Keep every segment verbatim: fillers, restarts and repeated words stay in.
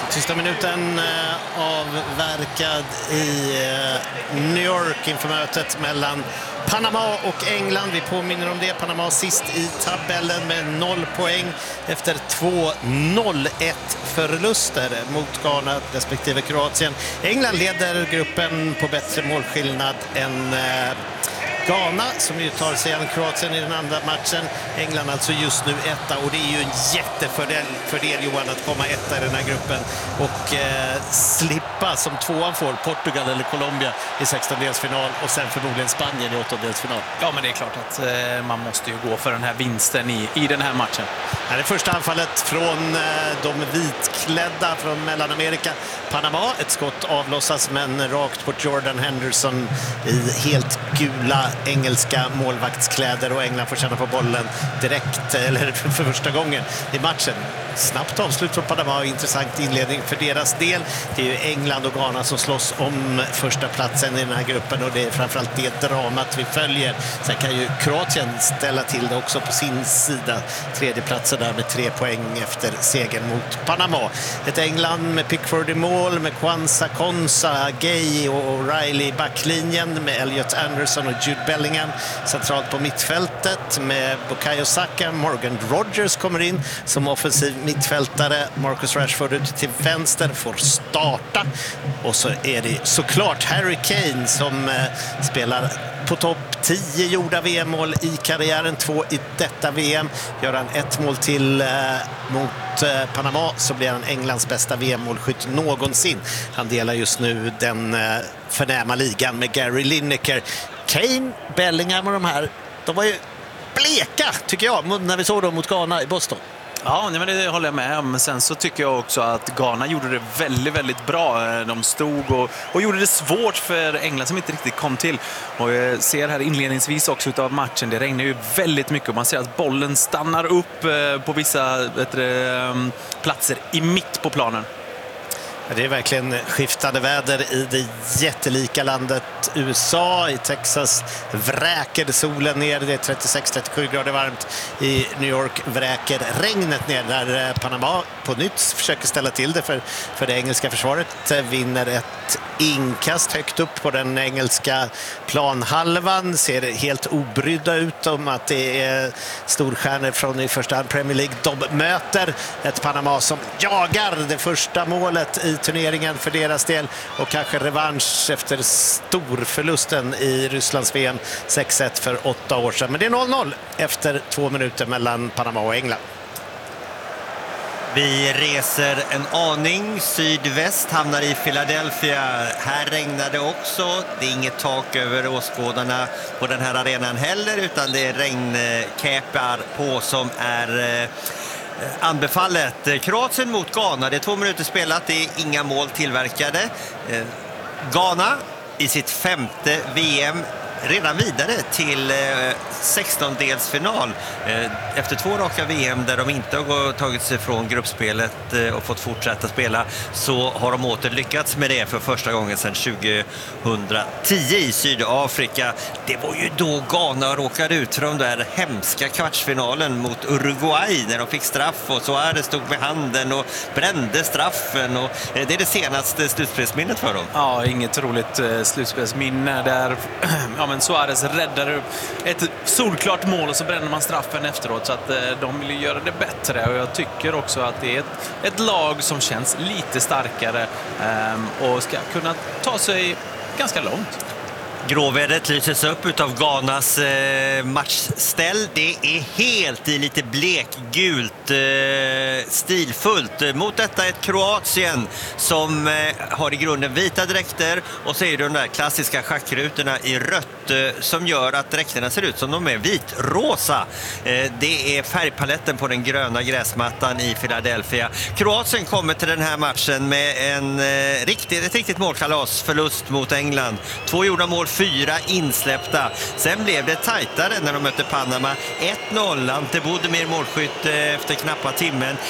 Sista minuten avverkad i New York inför mötet mellan Panama och England. Vi påminner om det. Panama sist i tabellen med noll poäng efter två noll ett förluster mot Ghana respektive Kroatien. England leder gruppen på bättre målskillnad än Ghana, som ju tar sig an Kroatien i den andra matchen. England alltså just nu etta, och det är ju en jättefördel för del, Johan, att komma etta i den här gruppen och eh, slippa som tvåan får Portugal eller Colombia i sextondelsfinal och sen förmodligen Spanien i åttondelsfinal. Ja, men det är klart att eh, man måste ju gå för den här vinsten i, i den här matchen. Här är första anfallet från eh, de vitklädda från Mellanamerika. Panama, ett skott avlossas men rakt på Jordan Henderson i helt gula engelska målvaktskläder, och England får känna på bollen direkt, eller för första gången i matchen. Snabbt avslut från Panama och intressant inledning för deras del. Det är ju England och Ghana som slåss om första platsen i den här gruppen, och det är framförallt det dramat vi följer. Sen kan ju Kroatien ställa till det också på sin sida. Tredje platsen där med tre poäng efter segern mot Panama. Ett England med Pickford i mål, med Kwanza, Konsa, Gay och O'Reilly i backlinjen, med Elliot Anderson och Jude Bellingham centralt på mittfältet, med Bukayo Saka. Morgan Rogers kommer in som offensiv mittfältare. Marcus Rashford ute till vänster får starta, och så är det såklart Harry Kane som eh, spelar på topp. Tio gjorda V M-mål i karriären, två i detta V M. Gör han ett mål till eh, mot eh, Panama, så blir han Englands bästa V M-målskytt någonsin. Han delar just nu den eh, förnäma ligan med Gary Lineker. Kane, Bellingham och de här, de var ju bleka tycker jag när vi såg dem mot Ghana i Boston. Ja, men det håller jag med om. Men sen så tycker jag också att Ghana gjorde det väldigt, väldigt bra. De stod och, och gjorde det svårt för England som inte riktigt kom till. Och jag ser här inledningsvis också utav matchen, det regnar ju väldigt mycket. Man ser att bollen stannar upp på vissa bättre, platser i mitt på planen. Det är verkligen skiftande väder i det jättelika landet U S A. I Texas vräker solen ner. Det är trettiosex till trettiosju grader varmt. I New York vräker regnet ner, där Panama på nytt försöker ställa till det för, för det engelska försvaret. Vinner ett inkast högt upp på den engelska planhalvan. Ser helt obrydda ut om att det är storstjärnor från i första hand Premier League. De möter ett Panama som jagar det första målet i turneringen för deras del, och kanske revansch efter storförlusten i Rysslands V M sex ett för åtta år sedan. Men det är noll noll efter två minuter mellan Panama och England. Vi reser en aning sydväst, hamnar i Philadelphia. Här regnar det också. Det är inget tak över åskådarna på den här arenan heller, utan det är regnkäpar på som är eh, anbefallet. Kroatien mot Ghana. Det är två minuter spelat, det är inga mål tillverkade. Eh, Ghana i sitt femte V M redan vidare till eh, sextondelsfinal eh, efter två raka V M där de inte har tagit sig från gruppspelet eh, och fått fortsätta spela, så har de åter lyckats med det för första gången sedan tjugohundratio i Sydafrika. Det var ju då Ghana råkade ut för de där hemska kvartsfinalen mot Uruguay när de fick straff, och Suarez stod med handen och brände straffen, och eh, det är det senaste slutspelsminnet för dem. Ja, inget roligt eh, slutspelsminne där. Ja, men Suarez räddar ett solklart mål och så bränner man straffen efteråt, så att eh, de vill göra det bättre, och jag tycker också att det är ett, ett lag som känns lite starkare eh, och ska kunna ta sig ganska långt. Gråvädret lyses upp utav Ghanas eh, matchställ. Det är helt i lite blekgult, eh, stilfullt. Mot detta ett Kroatien som eh, har i grunden vita dräkter, och så är det de där klassiska schackrutorna i rött eh, som gör att dräkterna ser ut som de är vitrosa. Eh, det är färgpaletten på den gröna gräsmattan i Philadelphia. Kroatien kommer till den här matchen med en eh, riktigt, ett riktigt målkalas förlust mot England. Två gjorda mål, fyra insläppta. Sen blev det tajtare när de mötte Panama. ett noll, Ante Budimir målskytt efter knappa timmen.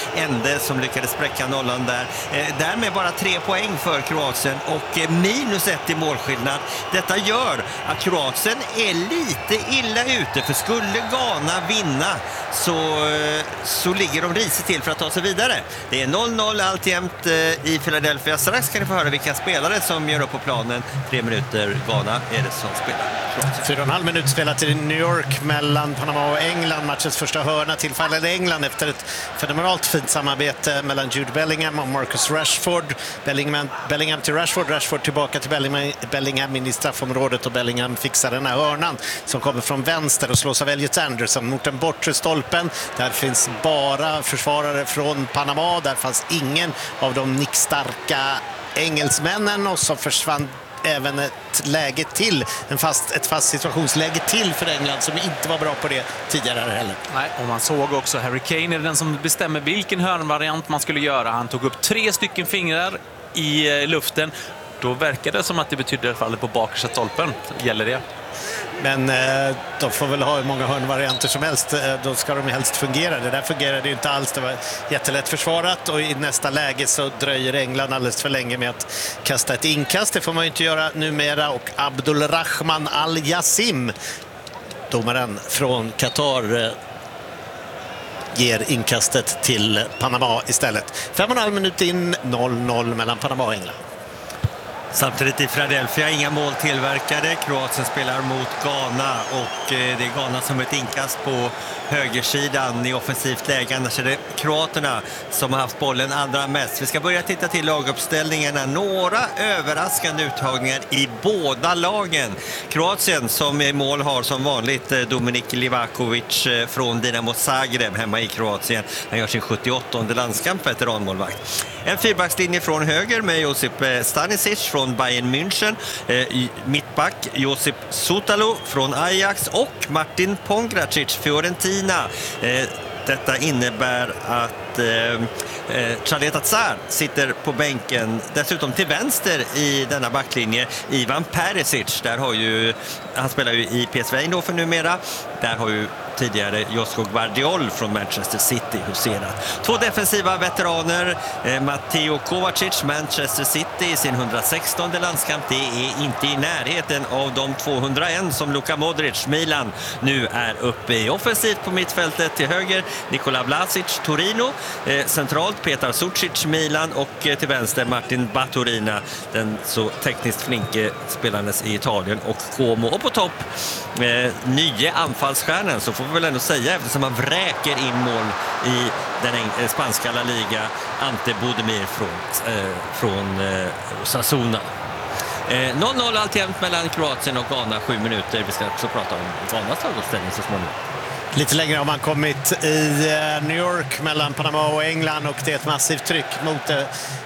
ände som lyckades spräcka nollan där. Eh, därmed bara tre poäng för Kroatien och eh, minus ett i målskillnad. Detta gör att Kroatien är lite illa ute, för skulle Ghana vinna så, eh, så ligger de risigt till för att ta sig vidare. Det är noll noll alltjämt eh, i Philadelphia. Strax kan ni få höra vilka spelare som gör upp på planen. Tre minuter Ghana är det som spelar. Kroatien. Fyra och en halv minut spelat i New York mellan Panama och England. Matchens första hörna tillfallade England efter ett fenomenalt fint samarbete mellan Jude Bellingham och Marcus Rashford. Bellingham, Bellingham till Rashford, Rashford tillbaka till Bellingham, Bellingham in i straffområdet, och Bellingham fixar den här hörnan som kommer från vänster och slås av Elliot Anderson mot den bortre stolpen. Där finns bara försvarare från Panama. Där fanns ingen av de nickstarka engelsmännen, och så försvann även ett läge till, en fast, ett fast situationsläge till för England som inte var bra på det tidigare heller. Nej, och man såg också Harry Kane är den som bestämmer vilken hörnvariant man skulle göra. Han tog upp tre stycken fingrar i luften. Då verkar det som att det betyder fallet på bakersta stolpen. Gäller det? Men eh, de får väl ha hur många hörnvarianter som helst. Eh, då ska de helst fungera. Det där fungerade ju inte alls. Det var jättelätt försvarat, och i nästa läge så dröjer England alldeles för länge med att kasta ett inkast. Det får man ju inte göra numera. Och Abdulrahman Al-Yassim, domaren från Qatar, eh, ger inkastet till Panama istället. Fem och en halv minut in, noll noll mellan Panama och England. Samtidigt i Philadelphia inga mål tillverkade. Kroatien spelar mot Ghana, och det är Ghana som ett inkast på högersidan i offensivt läge. Annars är det kroaterna som har haft bollen allra mest. Vi ska börja titta till laguppställningarna. Några överraskande uttagningar i båda lagen. Kroatien som i mål har som vanligt Dominik Livakovic från Dinamo Zagreb hemma i Kroatien. Han gör sin sjuttioåttonde landskamp, veteranmålvakt. En fyrbackslinje från höger med Josip Stanisic från Bayern München, eh, mittback Josip Sutalo från Ajax och Martin Pongracic, Fiorentina. Eh, detta innebär att eh, Chaleta Tsar sitter på bänken. Dessutom till vänster i denna backlinje Ivan Perisic. Där har ju, han spelar ju i P S V då för numera. Där har ju tidigare Josko Gvardiol från Manchester City huserat. Två defensiva veteraner, eh, Matteo Kovacic, Manchester City i sin hundrasextonde landskamp. Det är inte i närheten av de tvåhundraen som Luka Modric, Milan, nu är uppe i. Offensivt på mittfältet till höger Nikola Vlasic, Torino, eh, centralt Petar Sucic, Milan, och eh, till vänster Martin Baturina, den så tekniskt flinke spelandes i Italien, och Como. Och på topp eh, nye anfallsstjärnan, så får vi väl ändå säga, eftersom man vräker in mål i den spanska La Liga, Ante Budimir från, eh, från eh, Osasuna. Eh, noll noll alltjämt mellan Kroatien och Ghana, sju minuter. Vi ska också prata om Ghanas laguppställning så småningom. Lite längre har man kommit i New York mellan Panama och England, och det är ett massivt tryck mot det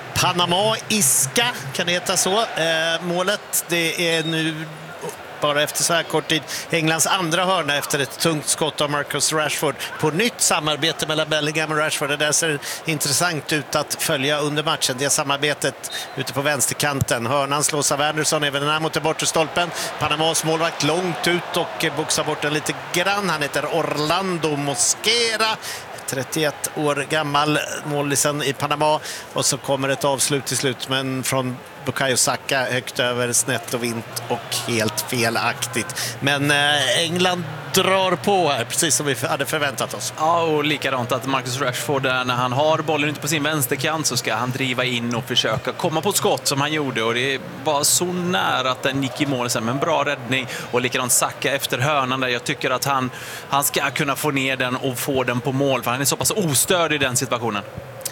Panama-iska, kan det heta så. Eh, målet, det är nu bara efter så här kort tid Englands andra hörna efter ett tungt skott av Marcus Rashford. På nytt samarbete mellan Bellingham och Rashford. Det där ser intressant ut att följa under matchen. Det samarbetet ute på vänsterkanten. Hörnan slås av Anderson, även den här mot den bortre stolpen. Panamas målvakt långt ut och boxar bort den lite grann. Han heter Orlando Mosquera, trettioett år gammal, målisen i Panama. Och så kommer ett avslut till slut, men från Bukayo Saka högt över, snett och vint och helt felaktigt. Men eh, England drar på här, precis som vi hade förväntat oss. Ja, och likadant att Marcus Rashford, när han har bollen ute på sin vänsterkant, så ska han driva in och försöka komma på ett skott som han gjorde, och det var så nära att den gick i mål sen, men bra räddning. Och likadant Saka efter hörnan där. Jag tycker att han, han ska kunna få ner den och få den på mål, för han är så pass ostörd i den situationen.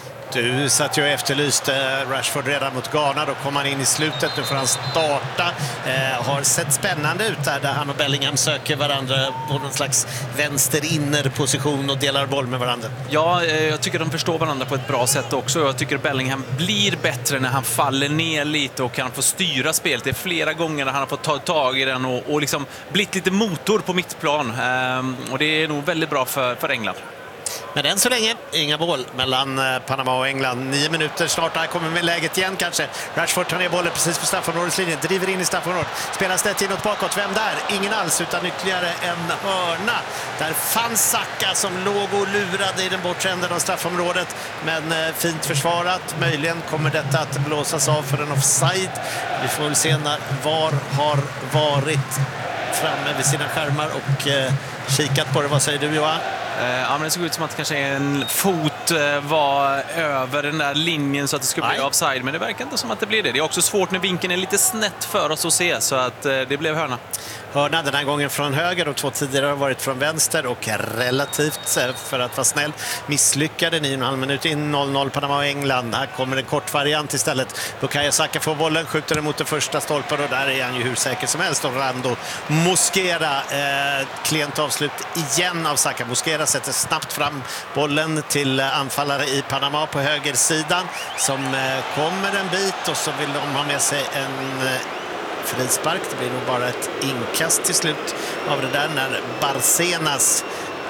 Du satt ju och efterlyste Rashford redan mot Ghana. Då kom han in i slutet. Nu får han starta. Eh, har sett spännande ut där, där han och Bellingham söker varandra på någon slags vänster-inner-position och delar boll med varandra. Ja, eh, jag tycker de förstår varandra på ett bra sätt också. Jag tycker Bellingham blir bättre när han faller ner lite och kan få styra spelet. Det är flera gånger när han har fått ta tag i den och, och liksom blivit lite motor på mittplan. Eh, och det är nog väldigt bra för, för England. Men än så länge, inga mål mellan Panama och England. Nio minuter snart, här kommer med läget igen kanske. Rashford tar ner bollen precis på straffområdeslinjen, driver in i straffområdet. Spelar snett inåt bakåt, vem där? Ingen alls, utan ytterligare en hörna. Där fanns Saka som låg och lurade i den bortre änden av straffområdet. Men eh, fint försvarat. Möjligen kommer detta att blåsas av för en offside. Vi får väl se när V A R har varit framme vid sina skärmar och eh, kikat på det. Vad säger du, Johan? Ja, men det såg ut som att kanske en fot var över den där linjen så att det skulle bli offside, men det verkar inte som att det blir det. Det är också svårt när vinkeln är lite snett för oss att se, så att det blev hörna. Hörna den här gången från höger, och två tidigare har varit från vänster, och relativt, för att vara snäll, misslyckade. nio och en halv minut in, noll noll Panama och England. Här kommer en kort variant istället. Bukayo Saka får bollen, skjuter den mot den första stolpen, och där är han ju hur säker som helst. Orlando Mosquera, eh, klent avslut igen av Saka. Mosquera sätter snabbt fram bollen till anfallare i Panama på högersidan, som eh, kommer en bit, och så vill de ha med sig en eh, frispark. Det blir nog bara ett inkast till slut av det där när Barcenas,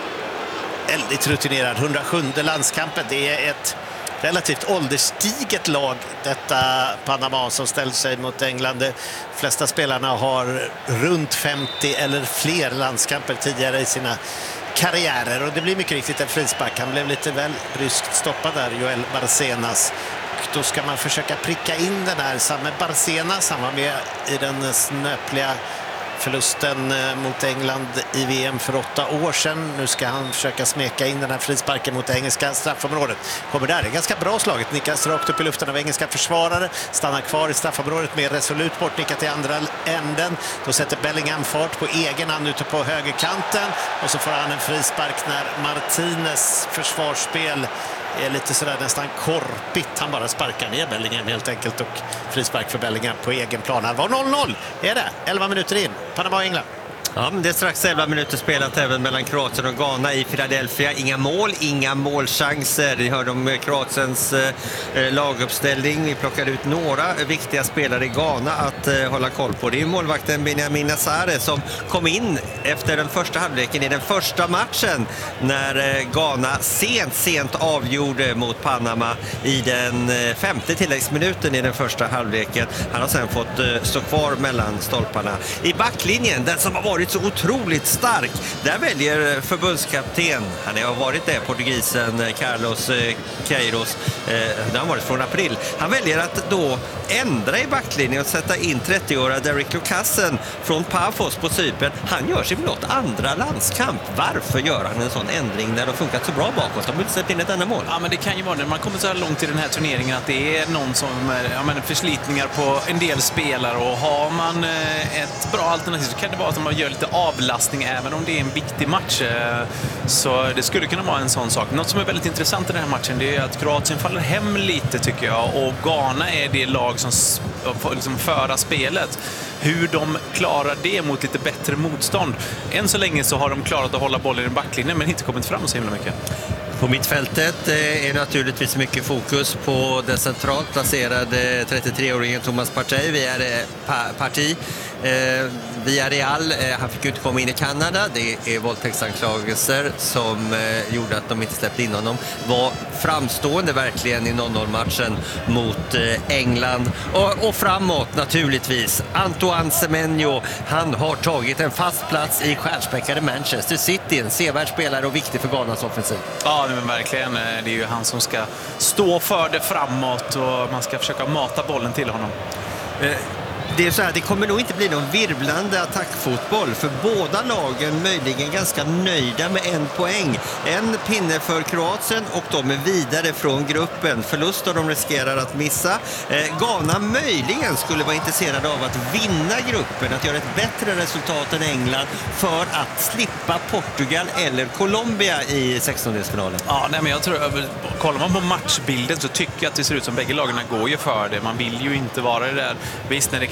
väldigt rutinerad, hundrasjunde landskampen. Det är ett relativt ålderstiget lag, detta Panama, som ställer sig mot England. De flesta spelarna har runt femtio eller fler landskamper tidigare i sina karriärer, och det blir mycket riktigt en frispark. Han blev lite väl bryskt stoppad där, Joel Barcenas. Då ska man försöka pricka in den här samme Barcenas. Han var med i den snöpliga förlusten mot England i V M för åtta år sedan. Nu ska han försöka smeka in den här frisparken mot engelska straffområdet. Kommer där, det är ganska bra slaget. Nickas rakt upp i luften av engelska försvarare. Stannar kvar i straffområdet med resolut bort, nickat till andra änden. Då sätter Bellingham fart på egen hand ute på högerkanten. Och så får han en frispark när Martinez försvarsspel är lite sådär nästan korpigt. Han bara sparkar ner Bellingham helt enkelt, och frispark för Bellingham på egen plan. Han var noll noll, är det? elva minuter in. Panama och England. Ja, men det är strax elva minuter spelat även mellan Kroatien och Ghana i Philadelphia. Inga mål, inga målchanser. Vi hörde om Kroatiens eh, laguppställning. Vi plockade ut några viktiga spelare i Ghana att eh, hålla koll på. Det är målvakten Benjamin Nazare som kom in efter den första halvleken i den första matchen när eh, Ghana sent, sent avgjorde mot Panama i den eh, femte tilläggsminuten i den första halvleken. Han har sedan fått eh, stå kvar mellan stolparna. I backlinjen, den som har varit så otroligt stark, där väljer förbundskapten, han har varit det, portugisen Carlos Queiroz, det har varit från april. Han väljer att då ändra i backlinjen och sätta in trettioåriga Derek Lucassen från Pafos på Cypern. Han gör sin blott andra landskamp. Varför gör han en sån ändring när det har funkat så bra bakåt? De har inte släppt in ett enda mål. Ja, men det kan ju vara när man kommer så här långt i den här turneringen att det är någon som, ja, men förslitningar på en del spelare, och har man ett bra alternativ så kan det vara att man gör lite avlastning även om det är en viktig match. Så det skulle kunna vara en sån sak. Något som är väldigt intressant i den här matchen, det är att Kroatien faller hem lite, tycker jag, och Ghana är det lag som får liksom föra spelet. Hur de klarar det mot lite bättre motstånd. Än så länge så har de klarat att hålla bollen i backlinjen men inte kommit fram så himla mycket. På mittfältet är naturligtvis mycket fokus på den centralt placerade trettiotre-åringen Thomas Partey. Vi är parti. Via Real, han fick ju inte komma in i Kanada. Det är våldtäktsanklagelser som gjorde att de inte släppte in honom. Var framstående verkligen i noll noll-matchen mot England. Och, och framåt naturligtvis. Antoine Semenyo, han har tagit en fast plats i stjärnspäckade Manchester City. En sevärd spelare och viktig för Ghanas offensiv. Ja, men verkligen. Det är ju han som ska stå för det framåt, och man ska försöka mata bollen till honom. Eh. Det är så här, det kommer nog inte bli någon virvlande attackfotboll, för båda lagen möjligen ganska nöjda med en poäng. En pinne för Kroatien och de är vidare från gruppen. Förluster de riskerar att missa. Eh, Ghana möjligen skulle vara intresserade av att vinna gruppen, att göra ett bättre resultat än England för att slippa Portugal eller Colombia i sextondelsfinalen. Ja, nej, men jag tror, kollar man på matchbilden så tycker jag att det ser ut som bägge lagarna går ju för det. Man vill ju inte vara det där. Visst, när det kan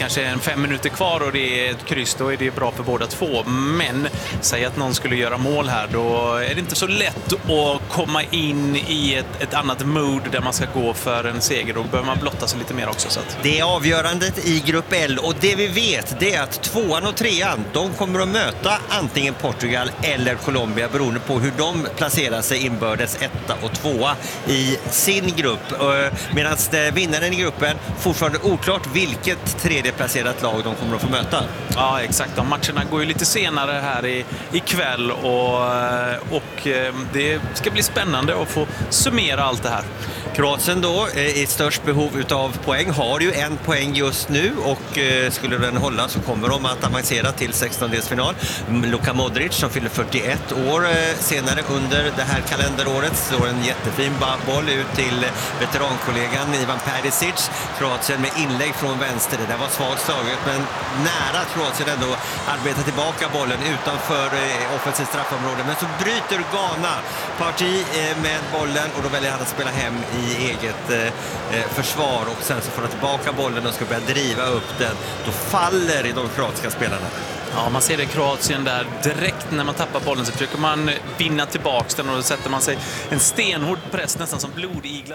kanske är en fem minuter kvar och det är ett kryss, då är det bra för båda två. Men säg att någon skulle göra mål här, då är det inte så lätt att komma in i ett, ett annat mood där man ska gå för en seger. Då behöver man blotta sig lite mer också. Så att... Det är avgörandet i grupp L, och det vi vet det är att tvåan och trean, de kommer att möta antingen Portugal eller Colombia beroende på hur de placerar sig inbördes etta och tvåa i sin grupp. Medan vinnaren i gruppen fortfarande oklart vilket tredjeplacerat lag de kommer att få möta. Ja, exakt. De matcherna går ju lite senare här i, ikväll och, och det ska bli spännande att få summera allt det här. Kroatien då i störst behov utav poäng har ju en poäng just nu, och eh, skulle den hålla så kommer de att avancera till sextondelsfinal. Luka Modric som fyller fyrtioett år eh, senare under det här kalenderåret slår en jättefin boll ut till veterankollegan Ivan Perisic. Kroatien med inlägg från vänster. Det där var svagt slaget, men nära Kroatien ändå arbetar tillbaka bollen utanför eh, offensivt straffområde. Men så bryter Ghana parti eh, med bollen, och då väljer han att spela hem i eget eh, försvar, och sen så får han tillbaka bollen och ska börja driva upp den. Då faller i de kroatiska spelarna. Ja, man ser det i Kroatien där direkt när man tappar bollen så försöker man vinna tillbaka den, och då sätter man sig en stenhård press nästan som blodiglar.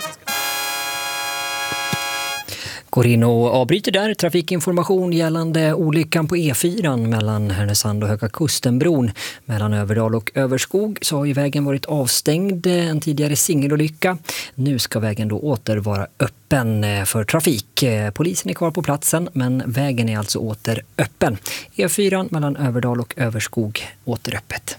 Går in och avbryter där trafikinformation gällande olyckan på E fyra mellan Härnösand och Höga Kustenbron. Mellan Överdal och Överskog så har ju vägen varit avstängd, en tidigare singelolycka. Nu ska vägen då åter vara öppen för trafik. Polisen är kvar på platsen, men vägen är alltså åter öppen. E fyra mellan Överdal och Överskog åter öppet.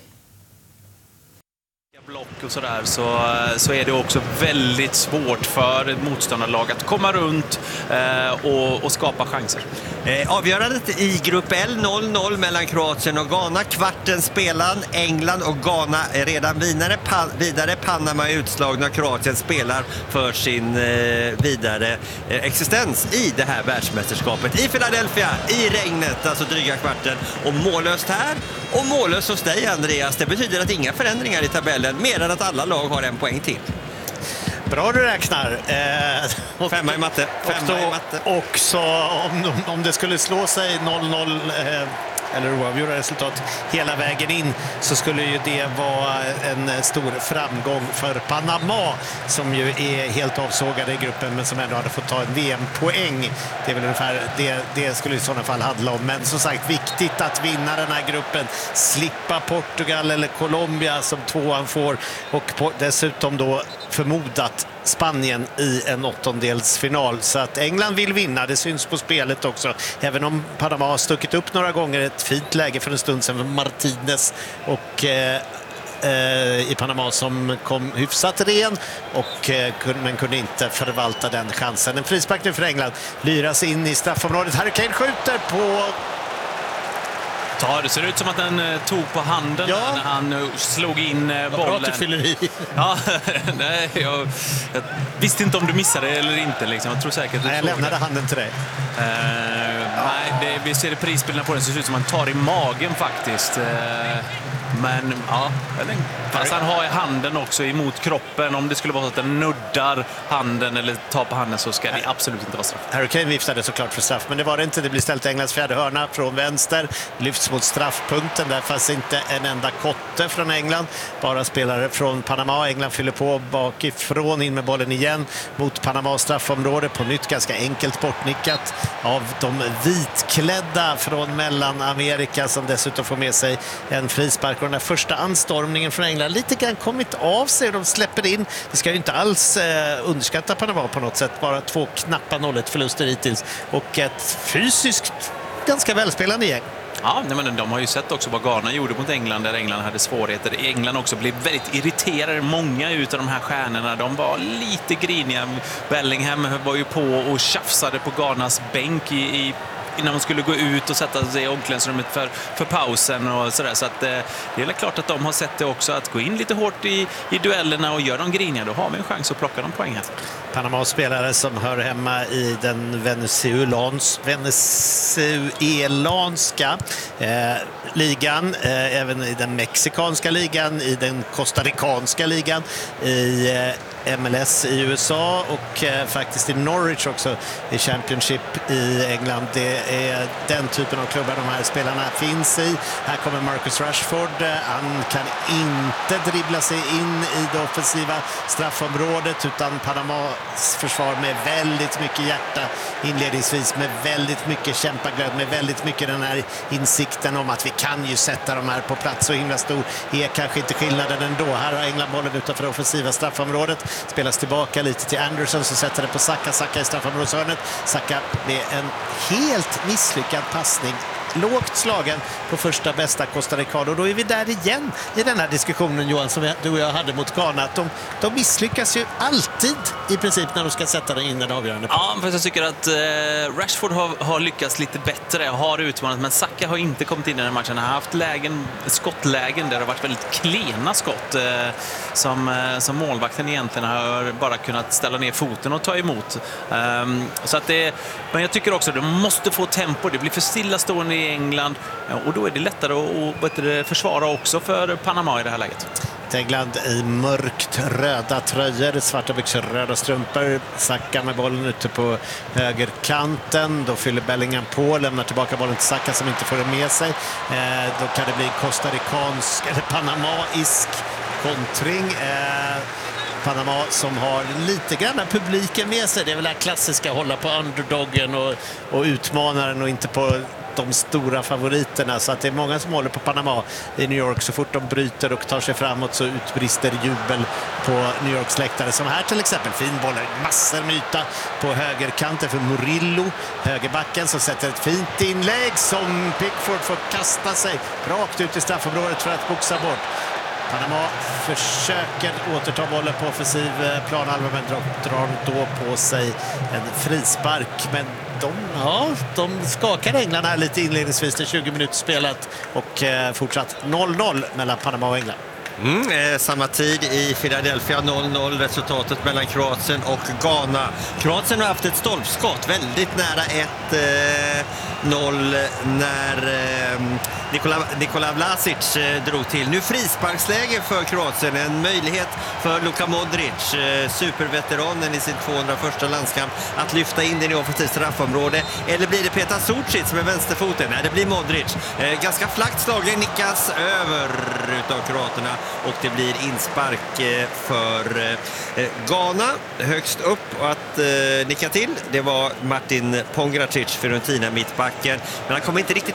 Block och sådär, så, så är det också väldigt svårt för ett motståndarlag att komma runt eh, och, och skapa chanser. Eh, avgörandet i grupp L, noll noll mellan Kroatien och Ghana. Kvarten spelar, England och Ghana är redan vidare. Pa- vidare. Panama är utslagna. Kroatien spelar för sin eh, vidare eh, existens i det här världsmästerskapet. I Philadelphia, i regnet, alltså dryga kvarten. Och mållöst här och mållöst hos dig, Andreas. Det betyder att inga förändringar i tabellen, mer än att alla lag har en poäng till. Bra du räknar. Eh, och, Femma i matte. Femma och i matte. Också om, om det skulle slå sig noll noll eh, eller oavgjorda resultat hela vägen in, så skulle ju det vara en stor framgång för Panama, som ju är helt avsågade i gruppen men som ändå hade fått ta en V M-poäng. Det är väl ungefär det, det skulle i sådana fall handla om. Men som sagt, viktigt att vinna den här gruppen, slippa Portugal eller Colombia som tvåan får, och på, dessutom då förmodat Spanien i en åttondelsfinal. Så att England vill vinna, det syns på spelet också. Även om Panama har stuckit upp några gånger, ett fint läge för en stund sedan för Martinez och eh, eh, i Panama som kom hyfsat ren och eh, men kunde inte förvalta den chansen. En frispark nu för England, lyras in i straffområdet. Harry Kane skjuter på... Ja, det ser ut som att den eh, tog på handen ja. när han eh, slog in eh, bollen. Bra att du fyller i. Ja, nej, jag, jag visste inte om du missade det eller inte. Liksom. Jag tror säkert du nej, jag lämnade det. handen till dig. Uh, nej, det, vi ser prisbilderna på den, så ser ut som att han tar i magen faktiskt. Uh, men ja, fast han har handen också emot kroppen. Om det skulle vara så att den nuddar handen eller tar på handen, så ska det absolut inte vara straff. Harry Kane viftade såklart för straff, men det var det inte. Det blir ställt Englands fjärde hörna från vänster, lyfts mot straffpunkten. Där fanns inte en enda kotte från England, bara spelare från Panama. England fyller på bakifrån, in med bollen igen mot Panama straffområde. På nytt ganska enkelt bortnickat av de vitklädda från Mellanamerika, som dessutom får med sig en frispark. Och den där första anstormningen från England lite grann kommit av sig. De släpper in. Det ska ju inte alls eh, underskatta Panama på något sätt. Bara två knappa noll ett förluster hittills. Och ett fysiskt ganska välspelande gäng. Ja, men de har ju sett också vad Ghana gjorde mot England, där England hade svårigheter. England också blev väldigt irriterade. Många utav de här stjärnorna, de var lite griniga. Bellingham var ju på och tjafsade på Ghanas bänk i, i innan man skulle gå ut och sätta sig i omklädningsrummet för, för pausen och sådär. Så att, eh, det är klart att de har sett det också, att gå in lite hårt i, i duellerna och gör de griniga, då har vi en chans att plocka de poäng här. Panama-spelare som hör hemma i den venezuelans, venezuelanska eh, ligan, eh, även i den mexikanska ligan, i den costaricanska ligan, i eh, M L S i U S A och eh, faktiskt i Norwich också i Championship i England. Det är den typen av klubbar de här spelarna finns i. Här kommer Marcus Rashford. Han kan inte dribbla sig in i det offensiva straffområdet, utan Panamas försvar med väldigt mycket hjärta inledningsvis, med väldigt mycket kämpaglöd, med väldigt mycket den här insikten om att vi kan ju sätta de här på plats, och himla stor är kanske inte skillnaden ändå. Här har England bollen utanför det offensiva straffområdet. Spelas tillbaka lite till Anderson som sätter det på Saka. Saka i straffområdeshörnet. Saka med en helt misslyckad passning. Lågt slagen på första bästa Costa Rica. Och då är vi där igen i den här diskussionen, Johan, som du och jag hade mot Ghana. Att de, de misslyckas ju alltid i princip när de ska sätta den in den avgörande. Ja, för jag tycker att eh, Rashford har, har lyckats lite bättre, har utmanat, men Saka har inte kommit in i den här matchen. Han har haft lägen, skottlägen där det har varit väldigt klena skott eh, som, eh, som målvakten egentligen har bara kunnat ställa ner foten och ta emot. Um, så att det, men jag tycker också att de måste få tempo. Det blir för stillastående i England, och då är det lättare att bättre försvara också för Panama i det här läget. England i mörkt röda tröjor, svarta byxor, röda strumpor. Saka med bollen ute på högerkanten. Då fyller Bellingham på, lämnar tillbaka bollen till Saka som inte får det med sig. Eh, då kan det bli costaricansk eller panamaisk kontring. Eh, Panama som har lite grann publiken med sig. Det är väl det klassiska, hålla på underdoggen och, och utmanaren och inte på de stora favoriterna, så att det är många som håller på Panama i New York. Så fort de bryter och tar sig framåt så utbrister jubel på New Yorks läktare. Som här till exempel, fin boll, massor med yta på högerkanten för Murillo, högerbacken, som sätter ett fint inlägg som Pickford får kasta sig rakt ut i straffområdet för att boxa bort. Panama försöker återta bollen på offensiv planhalva, men drar då på sig en frispark. Men de, ja, de skakar England här lite inledningsvis. Det tjugo minuter spelat och eh, fortsatt noll noll mellan Panama och England. Mm, eh, samma tid i Philadelphia, noll noll resultatet mellan Kroatien och Ghana. Kroatien har haft ett stolpskott väldigt nära ett noll när eh, Nikola, Nikola Vlasic eh, drog till. Nu frisparksläge för Kroatien, en möjlighet för Luka Modric, eh, superveteranen i sin tvåhundraförsta landskamp, att lyfta in den i offensivt straffområde. Eller blir det Petar Sucic med vänsterfoten? Nej, det blir Modric. Eh, ganska flackt slagning, nickas över utav kroaterna. Och det blir inspark för eh, Ghana. Högst upp att eh, nicka till, det var Martin Pongracic, Fiorentina mittbacken. Men han kom inte riktigt